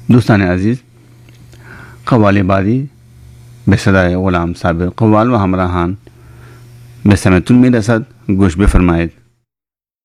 دوستان عزیز، قوالی بعدی به صدای غلام صابر قوال و همراهان به سمتون میرسد. گوش بفرمایید.